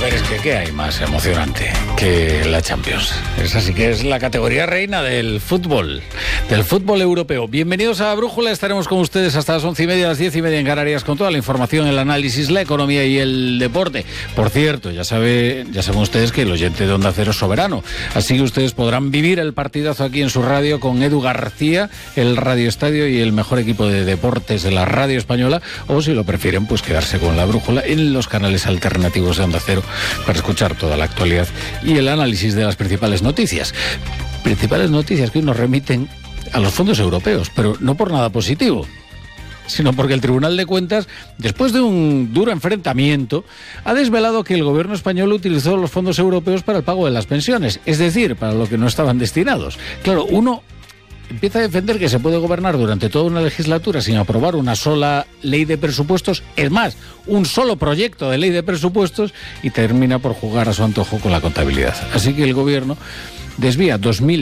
Pero es que ¿qué hay más emocionante que la Champions? Esa sí que es la categoría reina del fútbol europeo. Bienvenidos a Brújula, estaremos con ustedes hasta las 11:30, las 10:30 en Canarias, con toda la información, el análisis, la economía y el deporte. Por cierto, ya saben ustedes que el oyente de Onda Cero es soberano, así que ustedes podrán vivir el partidazo aquí en su radio con Edu García, el Radio Estadio y el mejor equipo de deportes de la radio española, o si lo prefieren, pues quedarse con la Brújula en los canales alternativos de Onda Cero para escuchar toda la actualidad y el análisis de las principales noticias. Principales noticias que hoy nos remiten a los fondos europeos, pero no por nada positivo, sino porque el Tribunal de Cuentas, después de un duro enfrentamiento, ha desvelado que el gobierno español utilizó los fondos europeos para el pago de las pensiones, es decir, para lo que no estaban destinados. Claro, uno empieza a defender que se puede gobernar durante toda una legislatura sin aprobar una sola ley de presupuestos, es más, un solo proyecto de ley de presupuestos, y termina por jugar a su antojo con la contabilidad. Así que el gobierno desvía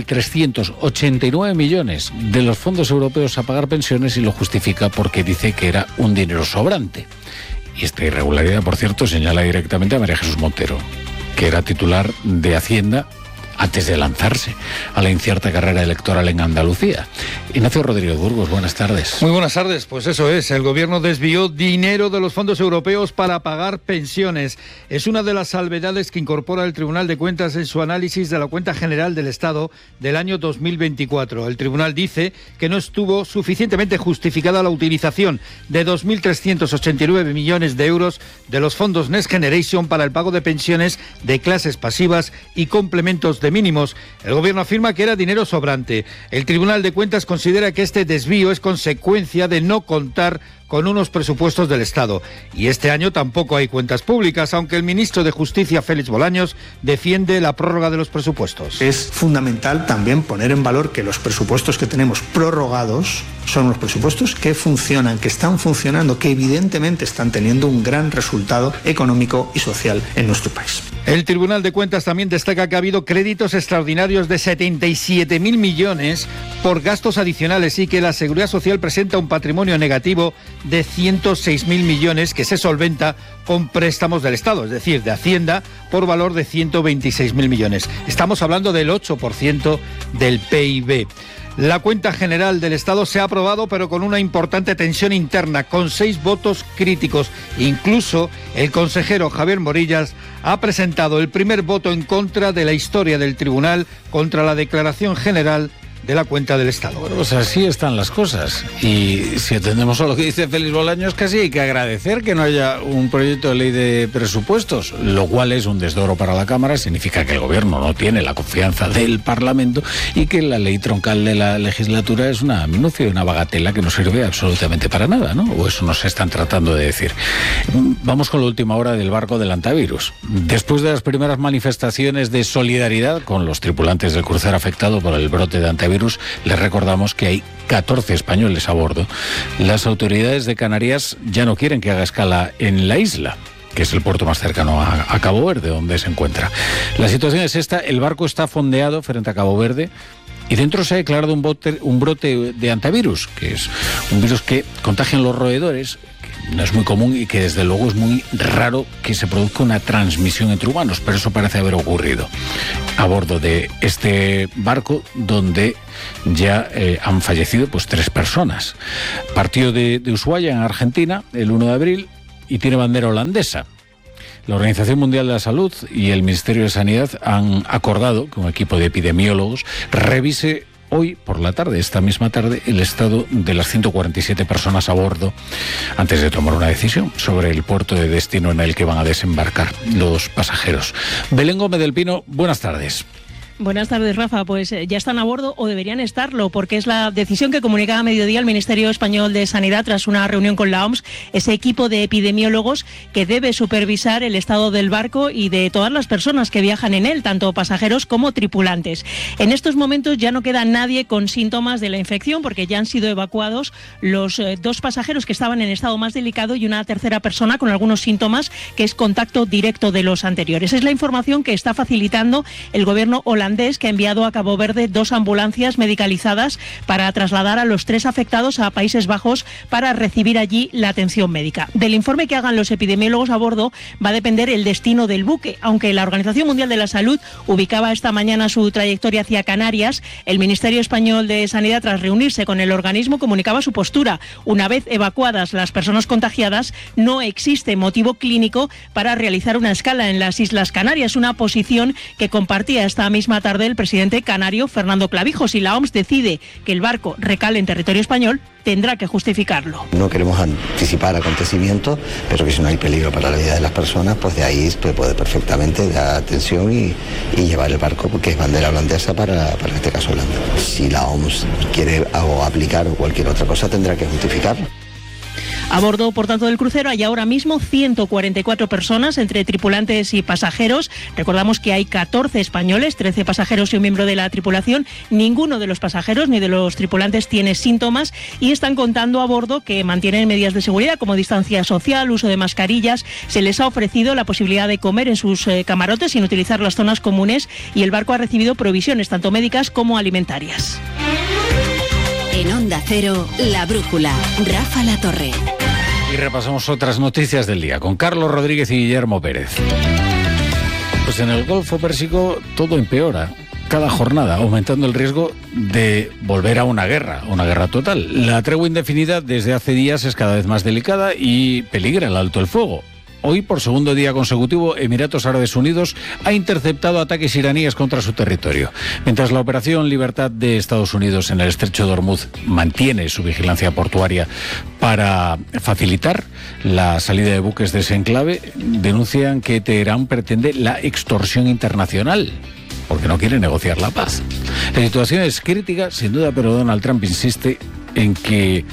2.389 millones de los fondos europeos a pagar pensiones y lo justifica porque dice que era un dinero sobrante. Y esta irregularidad, por cierto, señala directamente a María Jesús Montero, que era titular de Hacienda antes de lanzarse a la incierta carrera electoral en Andalucía. Ignacio Rodríguez Burgos, buenas tardes. Muy buenas tardes. Pues eso es, el gobierno desvió dinero de los fondos europeos para pagar pensiones. Es una de las salvedades que incorpora el Tribunal de Cuentas en su análisis de la cuenta general del Estado del año 2024. El tribunal dice que no estuvo suficientemente justificada la utilización de 2.389 millones de euros de los fondos Next Generation para el pago de pensiones de clases pasivas y complementos de mínimos. El gobierno afirma que era dinero sobrante. El Tribunal de Cuentas considera que este desvío es consecuencia de no contar con unos presupuestos del Estado. Y este año tampoco hay cuentas públicas, aunque el ministro de Justicia, Félix Bolaños, defiende la prórroga de los presupuestos. Es fundamental también poner en valor que los presupuestos que tenemos prorrogados son los presupuestos que funcionan, que están funcionando, que evidentemente están teniendo un gran resultado económico y social en nuestro país. El Tribunal de Cuentas también destaca que ha habido créditos extraordinarios de 77.000 millones por gastos adicionales y que la Seguridad Social presenta un patrimonio negativo de 106.000 millones que se solventa con préstamos del Estado, es decir, de Hacienda, por valor de 126.000 millones. Estamos hablando del 8% del PIB. La cuenta general del Estado se ha aprobado, pero con una importante tensión interna, con 6 votos críticos. Incluso el consejero Javier Morillas ha presentado el primer voto en contra de la historia del tribunal contra la declaración general de la cuenta del Estado. Bueno, pues así están las cosas. Y si atendemos a lo que dice Félix Bolaños, casi hay que agradecer que no haya un proyecto de ley de presupuestos, lo cual es un desdoro para la Cámara, significa que el gobierno no tiene la confianza del Parlamento y que la ley troncal de la legislatura es una minucia y una bagatela que no sirve absolutamente para nada, ¿no? O eso nos están tratando de decir. Vamos con la última hora del barco del antivirus. Después de las primeras manifestaciones de solidaridad con los tripulantes del crucero afectado por el brote de antivirus, les recordamos que hay 14 españoles a bordo. Las autoridades de Canarias ya no quieren que haga escala en la isla, que es el puerto más cercano a Cabo Verde, donde se encuentra. La situación es esta: el barco está fondeado frente a Cabo Verde y dentro se ha declarado un brote de antivirus, que es un virus que contagia en los roedores, no es muy común y que desde luego es muy raro que se produzca una transmisión entre humanos, pero eso parece haber ocurrido a bordo de este barco, donde ya han fallecido 3 personas. Partió de Ushuaia, en Argentina, el 1 de abril y tiene bandera holandesa. La Organización Mundial de la Salud y el Ministerio de Sanidad han acordado que un equipo de epidemiólogos revise hoy por la tarde, esta misma tarde, el estado de las 147 personas a bordo antes de tomar una decisión sobre el puerto de destino en el que van a desembarcar los pasajeros. Belén Gómez del Pino, buenas tardes. Buenas tardes, Rafa. Pues ya están a bordo o deberían estarlo, porque es la decisión que comunicaba a mediodía el Ministerio Español de Sanidad tras una reunión con la OMS, ese equipo de epidemiólogos que debe supervisar el estado del barco y de todas las personas que viajan en él, tanto pasajeros como tripulantes. En estos momentos ya no queda nadie con síntomas de la infección, porque ya han sido evacuados los 2 pasajeros que estaban en estado más delicado y una tercera persona con algunos síntomas, que es contacto directo de los anteriores. Es la información que está facilitando el gobierno holandés neerlandés que ha enviado a Cabo Verde 2 ambulancias medicalizadas para trasladar a los 3 afectados a Países Bajos para recibir allí la atención médica. Del informe que hagan los epidemiólogos a bordo va a depender el destino del buque. Aunque la Organización Mundial de la Salud ubicaba esta mañana su trayectoria hacia Canarias, el Ministerio Español de Sanidad, tras reunirse con el organismo, comunicaba su postura. Una vez evacuadas las personas contagiadas, no existe motivo clínico para realizar una escala en las Islas Canarias, una posición que compartía esta misma tarde el presidente canario Fernando Clavijo. Si la OMS decide que el barco recale en territorio español, tendrá que justificarlo. No queremos anticipar acontecimientos, pero que si no hay peligro para la vida de las personas, pues de ahí se puede perfectamente dar atención y llevar el barco, porque es bandera holandesa para este caso Holanda. Si la OMS quiere aplicar o cualquier otra cosa, tendrá que justificarlo. A bordo, por tanto, del crucero hay ahora mismo 144 personas entre tripulantes y pasajeros. Recordamos que hay 14 españoles, 13 pasajeros y un miembro de la tripulación. Ninguno de los pasajeros ni de los tripulantes tiene síntomas y están contando a bordo que mantienen medidas de seguridad como distancia social, uso de mascarillas. Se les ha ofrecido la posibilidad de comer en sus camarotes sin utilizar las zonas comunes y el barco ha recibido provisiones tanto médicas como alimentarias. En Onda Cero, La Brújula, Rafa La Torre. Y repasamos otras noticias del día con Carlos Rodríguez y Guillermo Pérez. Pues en el Golfo Pérsico todo empeora cada jornada, aumentando el riesgo de volver a una guerra total. La tregua indefinida desde hace días es cada vez más delicada y peligra el alto el fuego. Hoy, por segundo día consecutivo, Emiratos Árabes Unidos ha interceptado ataques iraníes contra su territorio. Mientras la Operación Libertad de Estados Unidos en el Estrecho de Hormuz mantiene su vigilancia portuaria para facilitar la salida de buques de ese enclave, denuncian que Teherán pretende la extorsión internacional, porque no quiere negociar la paz. La situación es crítica, sin duda, pero Donald Trump insiste en que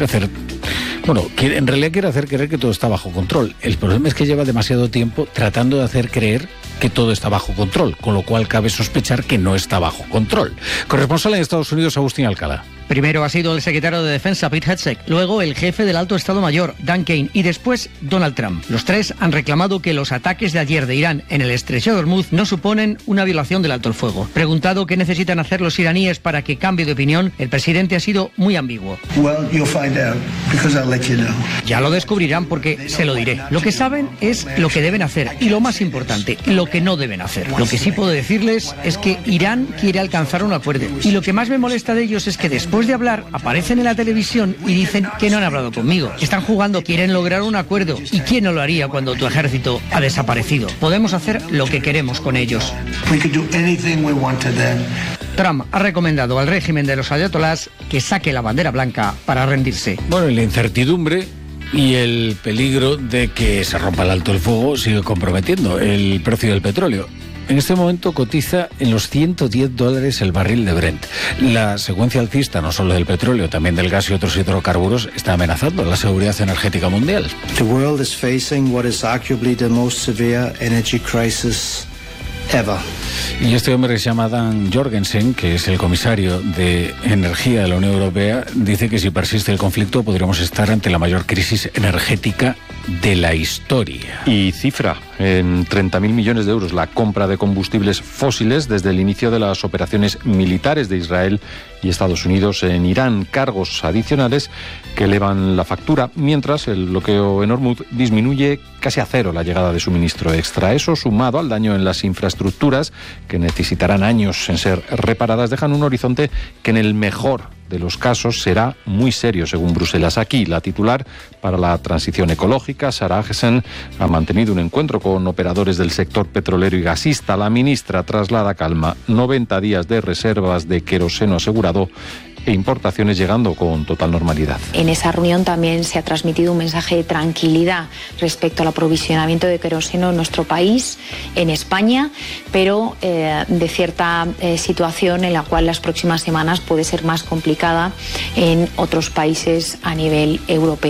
en realidad quiere hacer creer que todo está bajo control. El problema es que lleva demasiado tiempo tratando de hacer creer que todo está bajo control, con lo cual cabe sospechar que no está bajo control. Corresponsal en Estados Unidos, Agustín Alcalá. Primero ha sido el secretario de Defensa, Pete Hegseth, luego el jefe del Alto Estado Mayor, Dan Kane, y después Donald Trump. Los tres han reclamado que los ataques de ayer de Irán en el Estrecho de Hormuz no suponen una violación del alto el fuego. Preguntado qué necesitan hacer los iraníes para que cambie de opinión, el presidente ha sido muy ambiguo. Ya lo descubrirán porque se lo diré. Lo que saben es lo que deben hacer y lo más importante, lo que no deben hacer. Lo que sí puedo decirles es que Irán quiere alcanzar un acuerdo y lo que más me molesta de ellos es que después de hablar, aparecen en la televisión y dicen que no han hablado conmigo. Están jugando, quieren lograr un acuerdo. ¿Y quién no lo haría cuando tu ejército ha desaparecido? Podemos hacer lo que queremos con ellos. Trump ha recomendado al régimen de los ayatolás que saque la bandera blanca para rendirse. Bueno, y la incertidumbre y el peligro de que se rompa el alto el fuego sigue comprometiendo el precio del petróleo. En este momento cotiza en los $110 el barril de Brent. La secuencia alcista, no solo del petróleo, también del gas y otros hidrocarburos, está amenazando la seguridad energética mundial. The world is facing what is arguably the most severe energy crisis ever. Y este hombre que se llama Dan Jorgensen, que es el comisario de Energía de la Unión Europea, dice que si persiste el conflicto podríamos estar ante la mayor crisis energética de la historia. Y cifra en 30.000 millones de euros la compra de combustibles fósiles desde el inicio de las operaciones militares de Israel y Estados Unidos en Irán, cargos adicionales que elevan la factura, mientras el bloqueo en Hormuz disminuye casi a cero la llegada de suministro extra. Eso, sumado al daño en las infraestructuras, que necesitarán años en ser reparadas, dejan un horizonte que en el mejor de los casos será muy serio, según Bruselas. Aquí, la titular para la transición ecológica, Sarah Agesen, ha mantenido un encuentro con operadores del sector petrolero y gasista. La ministra traslada calma, 90 días de reservas de queroseno asegurado e importaciones llegando con total normalidad. En esa reunión también se ha transmitido un mensaje de tranquilidad respecto al aprovisionamiento de queroseno en nuestro país, en España, pero de cierta situación en la cual las próximas semanas puede ser más complicada en otros países a nivel europeo.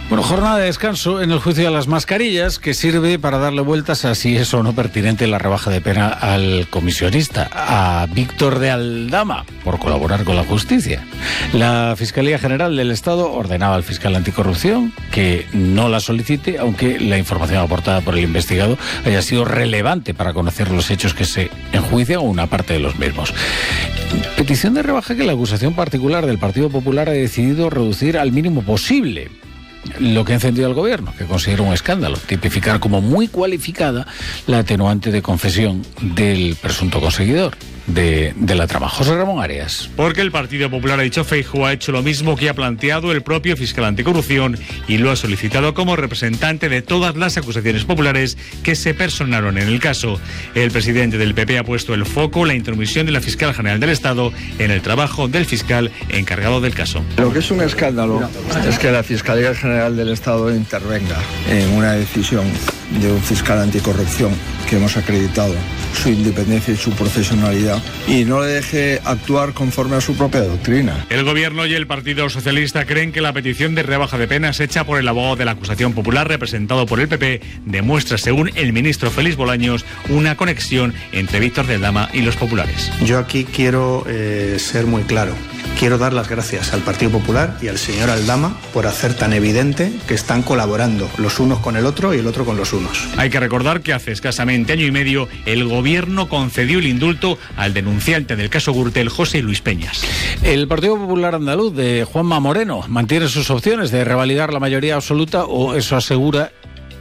Bueno, jornada de descanso en el juicio de las mascarillas, que sirve para darle vueltas a si es o no pertinente la rebaja de pena al comisionista, a Víctor de Aldama, por colaborar con la justicia. La Fiscalía General del Estado ordenaba al fiscal anticorrupción que no la solicite, aunque la información aportada por el investigado haya sido relevante para conocer los hechos que se enjuician o una parte de los mismos. Petición de rebaja que la acusación particular del Partido Popular ha decidido reducir al mínimo posible. Lo que ha encendido al gobierno, que considera un escándalo, tipificar como muy cualificada la atenuante de confesión del presunto conseguidor de la trama. José Ramón Arias. Porque el Partido Popular, ha dicho Feijóo, ha hecho lo mismo que ha planteado el propio fiscal anticorrupción y lo ha solicitado como representante de todas las acusaciones populares que se personaron en el caso. El presidente del PP ha puesto el foco en la intromisión de la fiscal general del Estado en el trabajo del fiscal encargado del caso. Lo que es un escándalo es que la Fiscalía General del Estado intervenga en una decisión de un fiscal anticorrupción que hemos acreditado su independencia y su profesionalidad y no le deje actuar conforme a su propia doctrina. El Gobierno y el Partido Socialista creen que la petición de rebaja de penas hecha por el abogado de la acusación popular representado por el PP demuestra, según el ministro Félix Bolaños, una conexión entre Víctor de Aldama y los populares. Yo aquí quiero ser muy claro. Quiero dar las gracias al Partido Popular y al señor Aldama por hacer tan evidente que están colaborando los unos con el otro y el otro con los unos. Hay que recordar que hace escasamente año y medio el Gobierno concedió el indulto al denunciante del caso Gürtel, José Luis Peñas. El Partido Popular andaluz de Juanma Moreno mantiene sus opciones de revalidar la mayoría absoluta, o eso asegura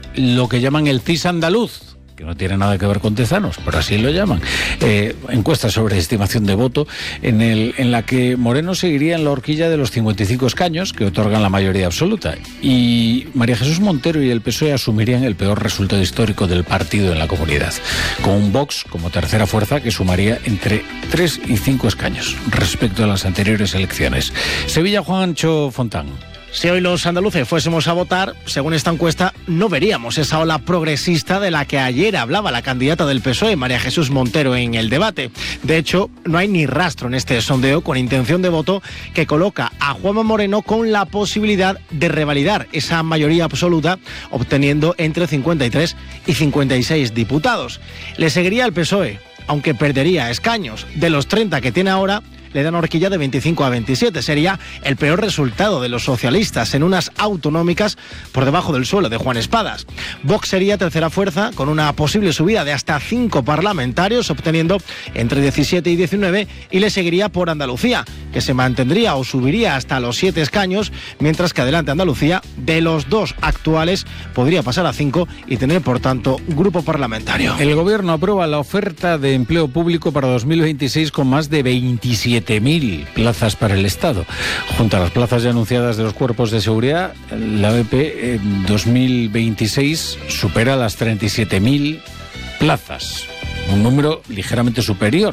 lo que llaman el CIS andaluz, que no tiene nada que ver con Tezanos, pero así lo llaman. Encuesta sobre estimación de voto en la que Moreno seguiría en la horquilla de los 55 escaños que otorgan la mayoría absoluta, y María Jesús Montero y el PSOE asumirían el peor resultado histórico del partido en la comunidad, con un Vox como tercera fuerza que sumaría entre 3 y 5 escaños respecto a las anteriores elecciones. Sevilla, Juancho Fontán. Si hoy los andaluces fuésemos a votar, según esta encuesta, no veríamos esa ola progresista de la que ayer hablaba la candidata del PSOE, María Jesús Montero, en el debate. De hecho, no hay ni rastro en este sondeo con intención de voto que coloca a Juanma Moreno con la posibilidad de revalidar esa mayoría absoluta, obteniendo entre 53 y 56 diputados. Le seguiría el PSOE, aunque perdería escaños. De los 30 que tiene ahora, le dan horquilla de 25 a 27. Sería el peor resultado de los socialistas en unas autonómicas por debajo del suelo de Juan Espadas. Vox sería tercera fuerza con una posible subida de hasta 5 parlamentarios, obteniendo entre 17 y 19, y le seguiría por Andalucía, que se mantendría o subiría hasta los 7 escaños, mientras que Adelante Andalucía, de los 2 actuales, podría pasar a 5 y tener, por tanto, grupo parlamentario. El Gobierno aprueba la oferta de empleo público para 2026 con más de 27.000 plazas para el Estado. Junto a las plazas ya anunciadas de los cuerpos de seguridad, la BP en 2026 supera las 37.000 plazas, un número ligeramente superior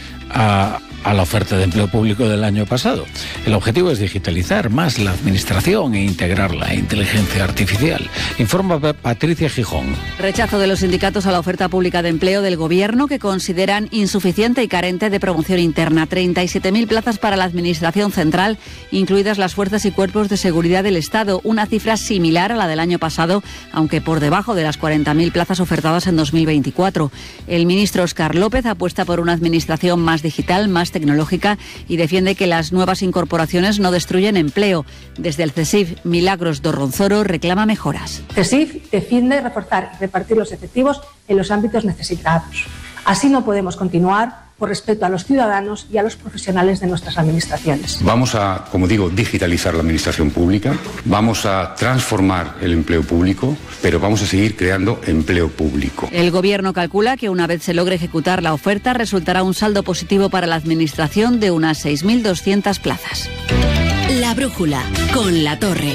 a la oferta de empleo público del año pasado. El objetivo es digitalizar más la administración e integrar la inteligencia artificial. Informa Patricia Gijón. Rechazo de los sindicatos a la oferta pública de empleo del Gobierno, que consideran insuficiente y carente de promoción interna. 37.000 plazas para la Administración Central, incluidas las fuerzas y cuerpos de seguridad del Estado, una cifra similar a la del año pasado, aunque por debajo de las 40.000 plazas ofertadas en 2024. El ministro Óscar López apuesta por una administración más digital, más tecnológica, y defiende que las nuevas incorporaciones no destruyen empleo. Desde el CESIF, Milagros Dorronzoro reclama mejoras. CESIF defiende reforzar y repartir los efectivos en los ámbitos necesitados. Así no podemos continuar, por respeto a los ciudadanos y a los profesionales de nuestras administraciones. Vamos a, como digo, digitalizar la administración pública, vamos a transformar el empleo público, pero vamos a seguir creando empleo público. El Gobierno calcula que una vez se logre ejecutar la oferta, resultará un saldo positivo para la Administración de unas 6.200 plazas. La Brújula, con La Torre.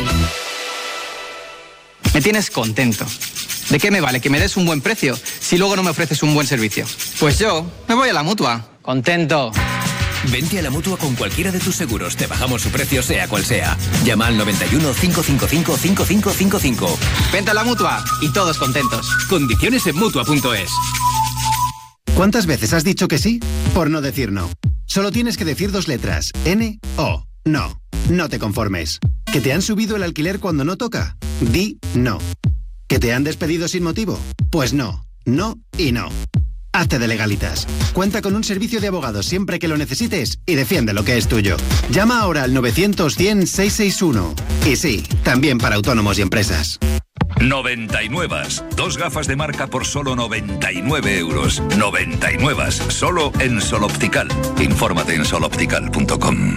Me tienes contento. ¿De qué me vale que me des un buen precio si luego no me ofreces un buen servicio? Pues yo me voy a la Mutua. Contento. Vente a la Mutua con cualquiera de tus seguros. Te bajamos su precio, sea cual sea. Llama al 91 555 5555. Vente a la Mutua y todos contentos. Condiciones en Mutua.es. ¿Cuántas veces has dicho que sí por no decir no? Solo tienes que decir 2 letras. N-O. No. No te conformes. ¿Que te han subido el alquiler cuando no toca? Di no. ¿Que te han despedido sin motivo? Pues no, no y no. Hazte de Legalitas. Cuenta con un servicio de abogados siempre que lo necesites y defiende lo que es tuyo. Llama ahora al 900-100-661. Y sí, también para autónomos y empresas. 99. 2 gafas de marca por solo 99 euros. 99. Solo en Sol Optical. Infórmate en soloptical.com.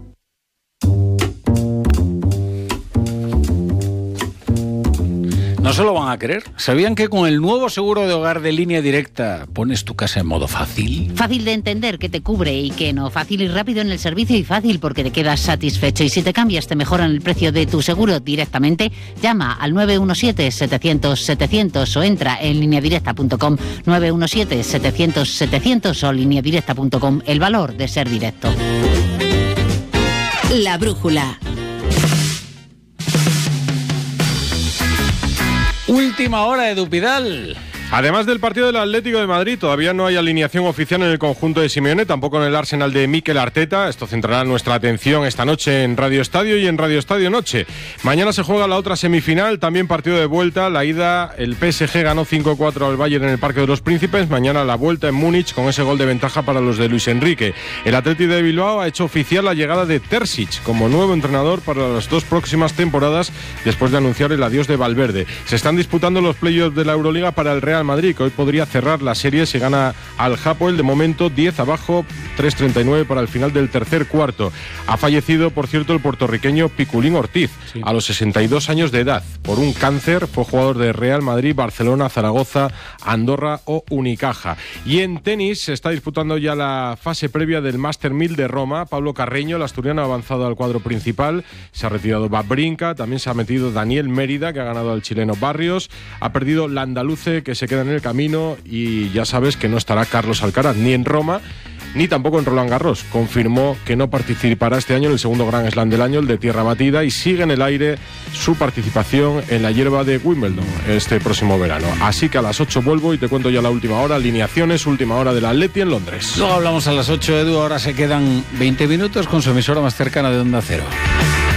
No se lo van a creer. ¿Sabían que con el nuevo seguro de hogar de Línea Directa pones tu casa en modo fácil? Fácil de entender, que te cubre y que no. Fácil y rápido en el servicio y fácil porque te quedas satisfecho. Y si te cambias, te mejoran el precio de tu seguro directamente. Llama al 917-700-700 o entra en lineadirecta.com. 917-700-700 o lineadirecta.com. El valor de ser directo. La Brújula. Última hora de Dupidal. Además del partido del Atlético de Madrid, todavía no hay alineación oficial en el conjunto de Simeone, tampoco en el Arsenal de Mikel Arteta. Esto centrará nuestra atención esta noche en Radio Estadio y en Radio Estadio Noche. Mañana se juega la otra semifinal, también partido de vuelta. La ida, el PSG ganó 5-4 al Bayern en el Parque de los Príncipes. Mañana la vuelta en Múnich con ese gol de ventaja para los de Luis Enrique. El Athletic de Bilbao ha hecho oficial la llegada de Terzic como nuevo entrenador para las 2 próximas temporadas después de anunciar el adiós de Valverde. Se están disputando los playoffs de la Euroliga para el Real Madrid, que hoy podría cerrar la serie si gana al Hapoel. De momento 10 abajo, 3:39 para el final del tercer cuarto. Ha fallecido, por cierto, el puertorriqueño Piculín Ortiz, a los 62 años de edad, por un cáncer. Fue jugador de Real Madrid, Barcelona, Zaragoza, Andorra o Unicaja. Y en tenis se está disputando ya la fase previa del Master 1000 de Roma. Pablo Carreño, el asturiano, ha avanzado al cuadro principal. Se ha retirado Babrinka, también se ha metido Daniel Mérida, que ha ganado al chileno Barrios. Ha perdido Landaluce, que se queda en el camino, y ya sabes que no estará Carlos Alcaraz ni en Roma ni tampoco en Roland Garros. Confirmó que no participará este año en el segundo Grand Slam del año, el de tierra batida, y sigue en el aire su participación en la hierba de Wimbledon este próximo verano. Así que a las 8 vuelvo y te cuento ya la última hora, alineaciones, última hora del Atleti en Londres. Luego hablamos a las 8, Edu. Ahora se quedan 20 minutos con su emisora más cercana de Onda Cero.